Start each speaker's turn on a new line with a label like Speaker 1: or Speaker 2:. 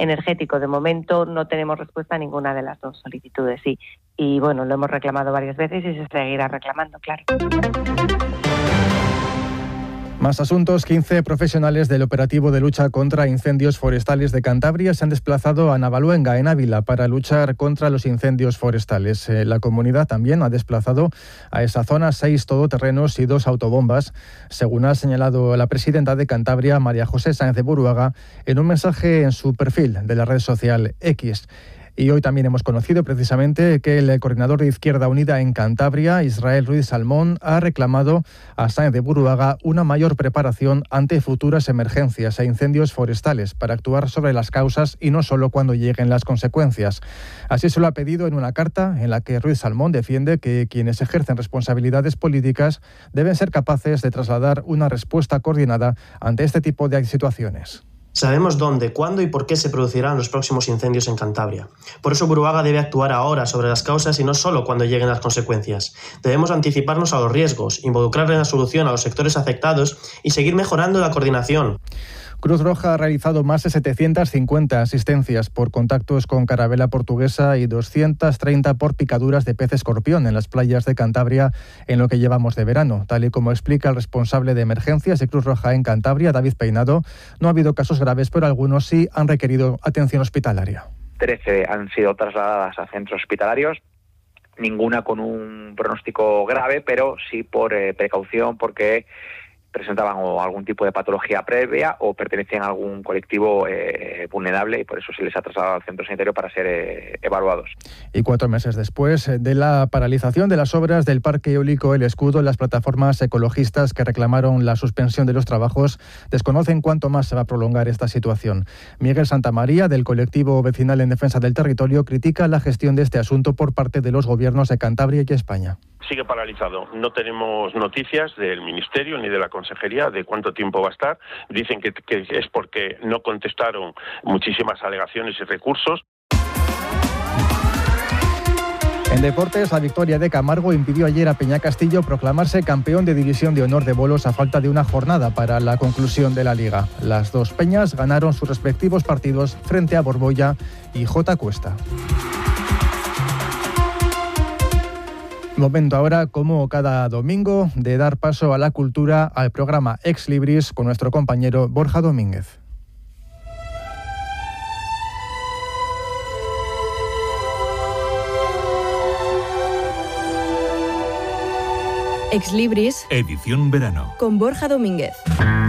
Speaker 1: energético. De momento no tenemos respuesta a ninguna de las dos solicitudes, sí. Y bueno, lo hemos reclamado varias veces y se seguirá reclamando, claro.
Speaker 2: Más asuntos. 15 profesionales del operativo de lucha contra incendios forestales de Cantabria se han desplazado a Navaluenga, en Ávila, para luchar contra los incendios forestales. La comunidad también ha desplazado a esa zona 6 todoterrenos y 2 autobombas, según ha señalado la presidenta de Cantabria, María José Sáenz de Buruaga, en un mensaje en su perfil de la red social X. Y hoy también hemos conocido precisamente que el coordinador de Izquierda Unida en Cantabria, Israel Ruiz Salmón, ha reclamado a Sáenz de Buruaga una mayor preparación ante futuras emergencias e incendios forestales para actuar sobre las causas y no solo cuando lleguen las consecuencias. Así se lo ha pedido en una carta en la que Ruiz Salmón defiende que quienes ejercen responsabilidades políticas deben ser capaces de trasladar una respuesta coordinada ante este tipo de situaciones.
Speaker 3: Sabemos dónde, cuándo y por qué se producirán los próximos incendios en Cantabria. Por eso Buruaga debe actuar ahora sobre las causas y no solo cuando lleguen las consecuencias. Debemos anticiparnos a los riesgos, involucrar en la solución a los sectores afectados y seguir mejorando la coordinación.
Speaker 2: Cruz Roja ha realizado más de 750 asistencias por contactos con carabela portuguesa y 230 por picaduras de pez escorpión en las playas de Cantabria en lo que llevamos de verano. Tal y como explica el responsable de emergencias de Cruz Roja en Cantabria, David Peinado, no ha habido casos graves, pero algunos sí han requerido atención hospitalaria.
Speaker 4: 13 han sido trasladadas a centros hospitalarios, ninguna con un pronóstico grave, pero sí por precaución, porque presentaban o algún tipo de patología previa o pertenecían a algún colectivo vulnerable, y por eso se les ha trasladado al centro sanitario para ser evaluados.
Speaker 2: Y 4 meses después de la paralización de las obras del Parque Eólico El Escudo, las plataformas ecologistas que reclamaron la suspensión de los trabajos desconocen cuánto más se va a prolongar esta situación. Miguel Santamaría, del colectivo vecinal en defensa del territorio, critica la gestión de este asunto por parte de los gobiernos de Cantabria y España.
Speaker 5: Sigue paralizado. No tenemos noticias del Ministerio ni de la Consejería de cuánto tiempo va a estar. Dicen que es porque no contestaron muchísimas alegaciones y recursos.
Speaker 2: En deportes, la victoria de Camargo impidió ayer a Peñacastillo proclamarse campeón de División de Honor de Bolos a falta de una jornada para la conclusión de la Liga. Las dos peñas ganaron sus respectivos partidos frente a Borbolla y J. Cuesta. Momento ahora, como cada domingo, de dar paso a la cultura, al programa Ex Libris con nuestro compañero Borja Domínguez.
Speaker 6: Ex Libris,
Speaker 7: edición verano,
Speaker 6: con Borja Domínguez.